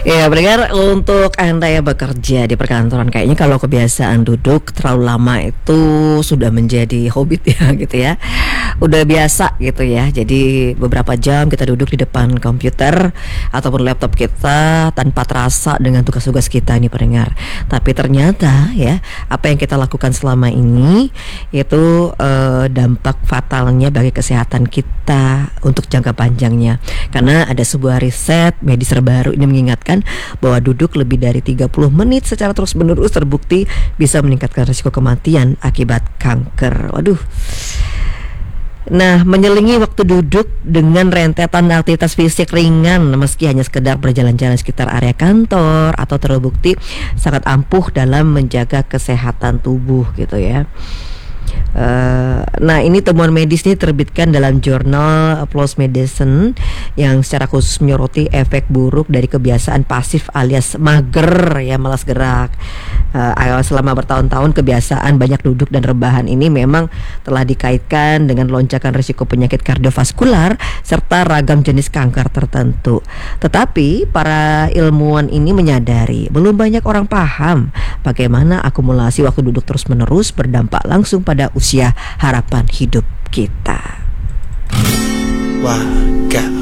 Ya, pendengar, untuk Anda yang bekerja di perkantoran, kayaknya kalau kebiasaan duduk terlalu lama itu sudah menjadi hobi ya gitu ya. Udah biasa gitu ya. Jadi beberapa jam kita duduk di depan komputer ataupun laptop kita tanpa terasa dengan tugas-tugas kita nih pendengar. Tapi ternyata ya, apa yang kita lakukan selama ini itu dampak fatalnya bagi kesehatan kita untuk jangka panjangnya. Karena ada sebuah riset medis terbaru ini mengingatkan bahwa duduk lebih dari 30 menit secara terus-menerus terbukti bisa meningkatkan risiko kematian akibat kanker. Waduh. Nah, menyelingi waktu duduk dengan rentetan aktivitas fisik ringan meski hanya sekedar berjalan-jalan sekitar area kantor atau terbukti sangat ampuh dalam menjaga kesehatan tubuh gitu ya. Nah, ini temuan medis ini terbitkan dalam jurnal PLOS Medicine yang secara khusus menyoroti efek buruk dari kebiasaan pasif alias mager ya, malas gerak. Selama bertahun-tahun kebiasaan banyak duduk dan rebahan ini memang telah dikaitkan dengan lonjakan risiko penyakit kardiovaskular serta ragam jenis kanker tertentu. Tetapi para ilmuwan ini menyadari belum banyak orang paham bagaimana akumulasi waktu duduk terus-menerus berdampak langsung pada usia harapan hidup kita. Warga